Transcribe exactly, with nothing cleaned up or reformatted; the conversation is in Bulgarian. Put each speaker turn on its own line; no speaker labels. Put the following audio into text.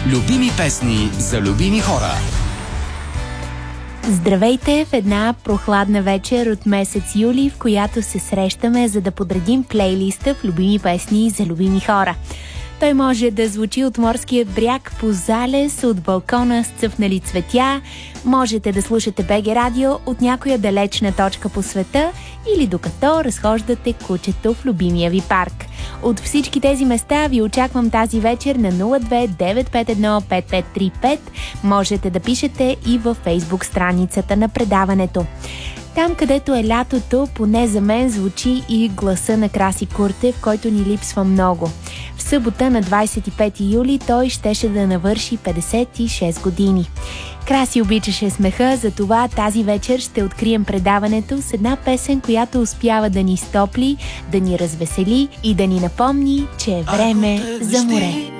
Любими песни за любими хора.
Здравейте в една прохладна вечер от месец юли, в която се срещаме, за да подредим плейлиста в любими песни за любими хора. Той може да звучи от морския бряг по залез, от балкона с цъфнали цветя. Можете да слушате БГ Радио от някоя далечна точка по света или докато разхождате кучето в любимия ви парк. От всички тези места ви очаквам тази вечер на нула две девет пет едно пет пет три пет. Можете да пишете и във Фейсбук страницата на предаването. Там, където е лятото, поне за мен звучи и гласа на Краси Куртев, който ни липсва много. В събота на двадесет и пети юли той щеше да навърши петдесет и шест години. Краси обичаше смеха, затова тази вечер ще открием предаването с една песен, която успява да ни стопли, да ни развесели и да ни напомни, че е време за море.